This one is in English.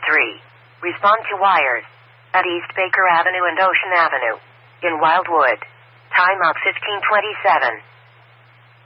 3. Respond to wires. At East Baker Avenue and Ocean Avenue. In Wildwood. Time up 1527.